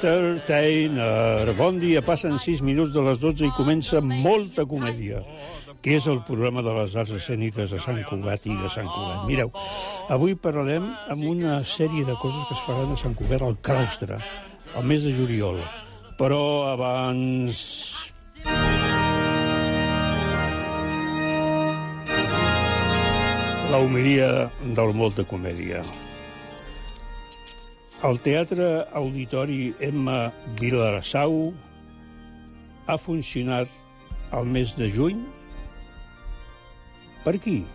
Entertainer. Bon dia, passen 6 minuts de les 12 i comença Molta Comèdia, que és el programa de les arts escèniques de Sant Cugat i de Sant Cugat. Mireu, avui parlarem amb una sèrie de coses que es faran a Sant Cugat al claustre, al mes de juliol. Però abans... la homilia del Molta Comèdia. El Teatre Auditori Emma Vilassau ha funcionat al mes de juny. Per qui?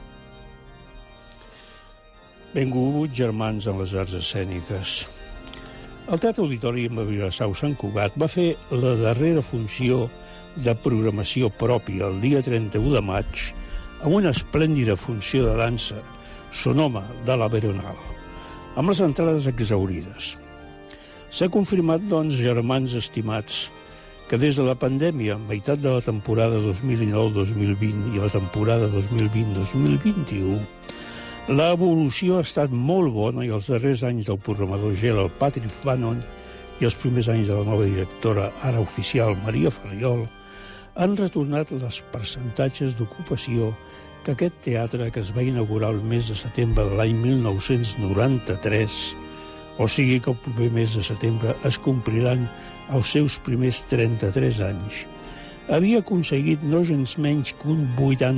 Benvolguts germans en les arts escèniques. El Teatre Auditori Emma Vilassau Sant Cugat va fer la darrera funció de programació pròpia el dia 31 de maig amb una esplèndida funció de dansa, Sonoma, de la Veronal, amb les entrades exhaurides. S'ha confirmat, doncs, germans estimats, que des de la pandèmia, meitat de la temporada 2019-2020 i la temporada 2020-2021, l'evolució ha estat molt bona i els darrers anys del programador gel, el Patrick Fanon, i els primers anys de la nova directora, ara oficial, Maria Ferriol, han retornat els percentatges d'ocupació que aquest teatre, que es va inaugurar el mes de setembre de l'any 1993, o sigui que el proper mes de setembre es compliran els seus primers 33 anys, havia aconseguit no gens menys que un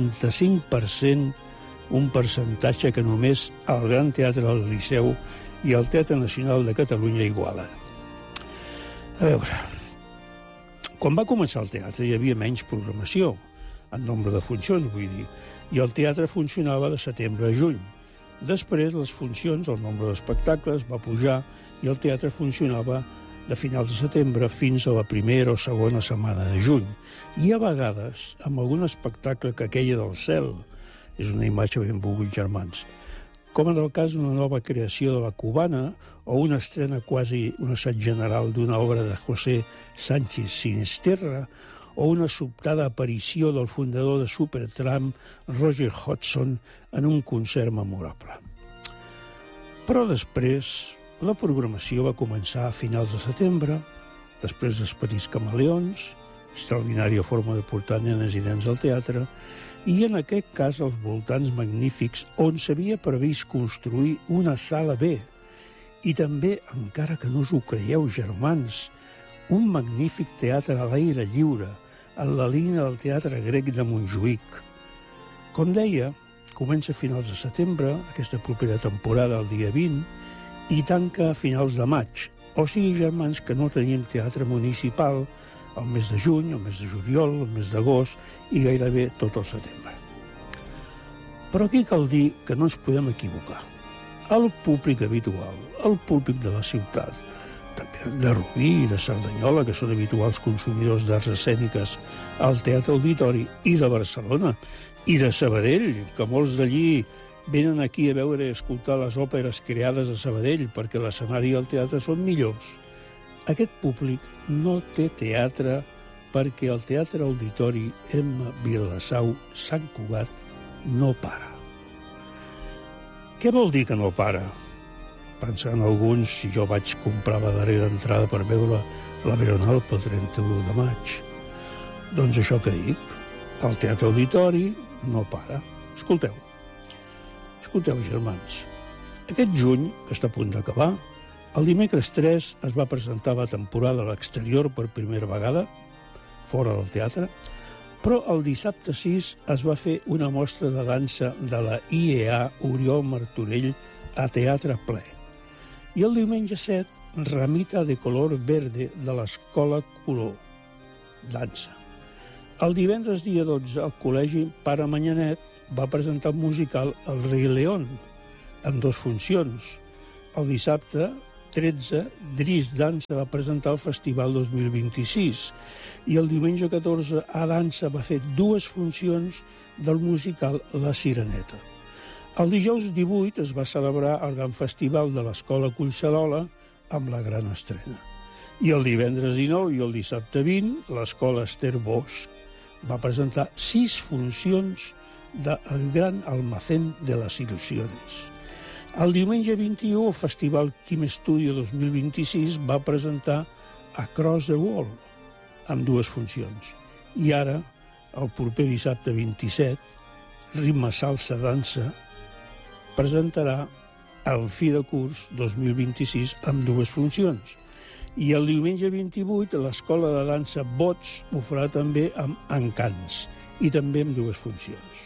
85%, un percentatge que només el Gran Teatre del Liceu i el Teatre Nacional de Catalunya igualen. A veure, quan va començar el teatre hi havia menys programació, en nombre de funcions, vull dir, i el teatre funcionava de setembre a juny. Després, les funcions, el nombre d'espectacles, va pujar i el teatre funcionava de finals de setembre fins a la primera o segona setmana de juny. I a vegades, amb algun espectacle que queia del cel, és una imatge ben volgut, germans, com en el cas d'una nova creació de la Cubana o una estrena quasi un assaig general d'una obra de José Sánchez Sinisterra o una sobtada aparició del fundador de Supertramp, Roger Hodgson, en un concert memorable. Però després, la programació va començar a finals de setembre, després dels Petits Camaleons, extraordinària forma de portar nenes i nens al teatre, i en aquest cas els voltants magnífics on s'havia previst construir una sala B, i també, encara que no us ho creieu, germans, un magnífic teatre a l'aire lliure, en la línia del Teatre Grec de Montjuïc. Com deia, comença a finals de setembre, aquesta propera temporada, el dia 20, i tanca a finals de maig. O sigui, germans, que no tenim teatre municipal al mes de juny, al mes de juliol, al mes d'agost i gairebé tot el setembre. Però aquí cal dir que no ens podem equivocar. El públic habitual, el públic de la ciutat, també de Rubí i de Cerdanyola, que són habituals consumidors d'arts escèniques al Teatre Auditori, i de Barcelona, i de Sabadell, que molts d'allí venen aquí a veure i escoltar les òperes creades a Sabadell perquè l'escenari i el teatre són millors. Aquest públic no té teatre perquè el Teatre Auditori Emma Vilassau Sant Cugat no para. Què vol dir que no para? Pensant alguns si jo vaig comprar la darrera entrada per veure la Veronal pel 31 de maig. Doncs això que dic, el Teatre Auditori no para. Escolteu, germans, aquest juny, que està a punt d'acabar, el dimecres 3 es va presentar la temporada a l'exterior per primera vegada, fora del teatre, però el dissabte 6 es va fer una mostra de dansa de la IEA Oriol Martorell a teatre ple. I el diumenge 7, Ramita de color verde de l'Escola Color, dansa. El divendres dia 12, el Col·legi Pare Manyanet va presentar el musical El Rei León, en 2 funcions. El dissabte 13, Dris Dansa va presentar el Festival 2026 i el diumenge 14, A Dansa va fer 2 funcions del musical La Sireneta. El dijous 18 es va celebrar el gran festival de l'Escola Collserola amb la gran estrena. I el divendres 19 i el dissabte 20, l'Escola Esther Bosch va presentar 6 funcions del Gran Almacén de les Il·lusiones. El diumenge 21, el Festival Quim Studio 2026 va presentar Across the Wall, amb 2 funcions. I ara, el proper dissabte 27, Ritme Salsa Dansa presentarà el fi de curs 2026 amb 2 funcions. I el diumenge 28, l'Escola de Dansa Bots ho farà també amb encants i també amb 2 funcions.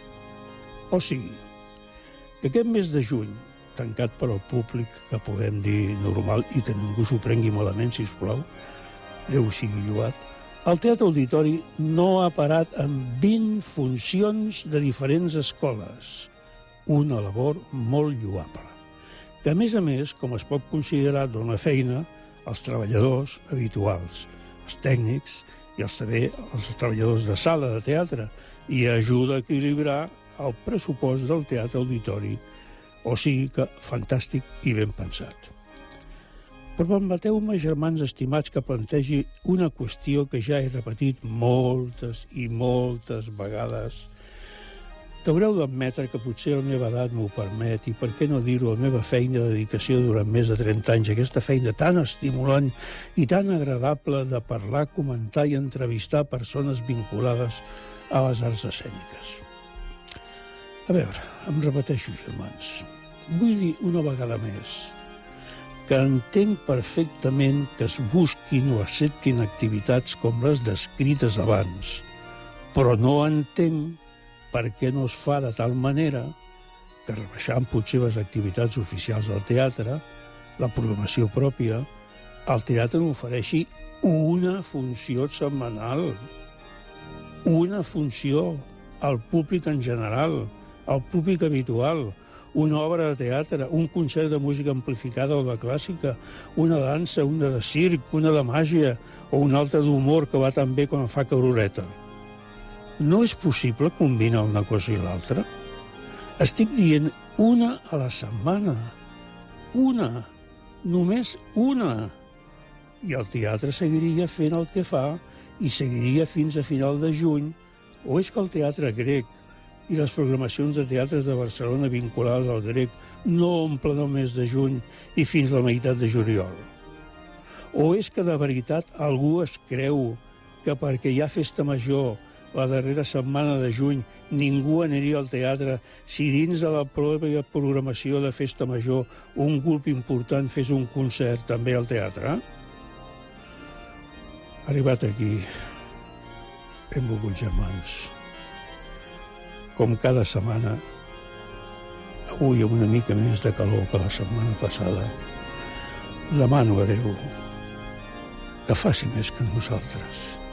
O sigui, que aquest mes de juny, tancat per al públic, que podem dir normal i que ningú s'ho prengui malament, sisplau, Déu sigui lloat, el Teatre Auditori no ha parat amb 20 funcions de diferents escoles. Una labor molt lloable, que a més, com es pot considerar, dona feina als treballadors habituals, els tècnics i també els treballadors de sala de teatre, i ajuda a equilibrar el pressupost del Teatre Auditori. O sigui que fantàstic i ben pensat. Però permeteu-me, germans estimats, que plantegi una qüestió que ja he repetit moltes i moltes vegades, que haureu d'admetre que potser la meva edat m'ho permet i, per què no dir-ho, la meva feina de dedicació durant més de 30 anys, aquesta feina tan estimulant i tan agradable de parlar, comentar i entrevistar persones vinculades a les arts escèniques. A veure, em repeteixo, germans. Vull dir una vegada més que entenc perfectament que es busquin o acceptin activitats com les descrites abans, però no entenc per què no es fa de tal manera que, rebaixant potser les activitats oficials del teatre, la programació pròpia, el teatre n'ofereixi una funció setmanal, una funció al públic en general, al públic habitual, una obra de teatre, un concert de música amplificada o de clàssica, una dansa, una de circ, una de màgia o una altra d'humor que va tan bé quan fa cauroreta. No és possible combinar una cosa i l'altra? Estic dient una a la setmana. Una. Només una. I el teatre seguiria fent el que fa i seguiria fins a final de juny. O és que el teatre grec i les programacions de teatres de Barcelona vinculades al grec no omplen el mes de juny i fins a la meitat de juliol? O és que de veritat algú es creu que perquè hi ha festa major la darrera setmana de juny ningú aniria al teatre si dins de la pròpia programació de festa major un grup important fes un concert també al teatre? Arribat aquí, benvolguts germans, com cada setmana, avui amb una mica més de calor que la setmana passada, demano a Déu que faci més que nosaltres.